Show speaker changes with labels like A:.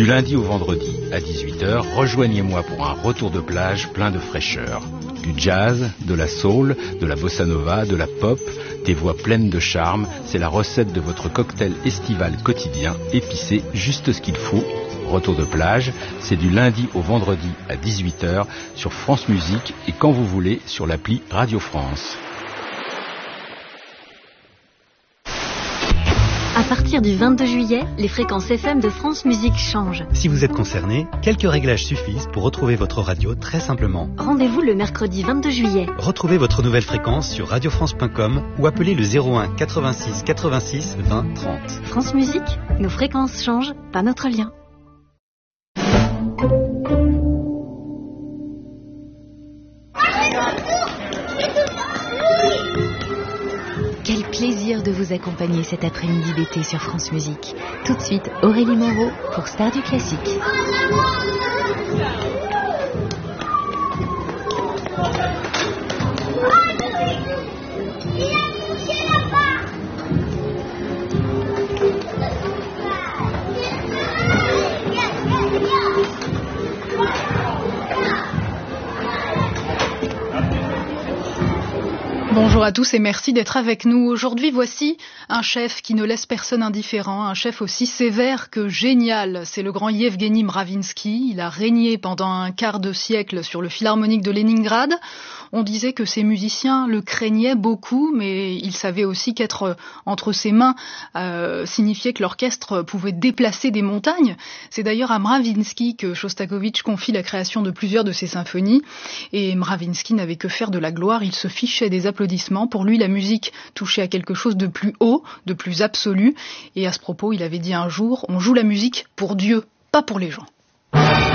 A: Du lundi au vendredi à 18h, rejoignez-moi pour un retour de plage plein de fraîcheur. Du jazz, de la soul, de la bossa nova, de la pop, des voix pleines de charme, c'est la recette de votre cocktail estival quotidien, épicé, juste ce qu'il faut. Retour de plage, c'est du lundi au vendredi à 18h sur France Musique et quand vous voulez sur l'appli Radio France.
B: À partir du 22 juillet, les fréquences FM de France Musique changent.
C: Si vous êtes concerné, quelques réglages suffisent pour retrouver votre radio très simplement.
B: Rendez-vous le mercredi 22 juillet.
C: Retrouvez votre nouvelle fréquence sur radiofrance.com ou appelez le 01 86 86 20 30.
B: France Musique, nos fréquences changent, pas notre lien. Quel plaisir de vous accompagner cet après-midi d'été sur France Musique. Tout de suite, Aurélie Moreau pour Star du Classique.
D: Bonjour à tous et merci d'être avec nous. Aujourd'hui, voici un chef qui ne laisse personne indifférent, un chef aussi sévère que génial. C'est le grand Yevgeny Mravinsky. Il a régné pendant un quart de siècle sur le Philharmonique de Leningrad. On disait que ses musiciens le craignaient beaucoup, mais il savait aussi qu'être entre ses mains signifiait que l'orchestre pouvait déplacer des montagnes. C'est d'ailleurs à Mravinsky que Shostakovich confie la création de plusieurs de ses symphonies. Et Mravinsky n'avait que faire de la gloire, il se fichait des applaudissements. Pour lui, la musique touchait à quelque chose de plus haut, de plus absolu. Et à ce propos, il avait dit un jour, on joue la musique pour Dieu, pas pour les gens.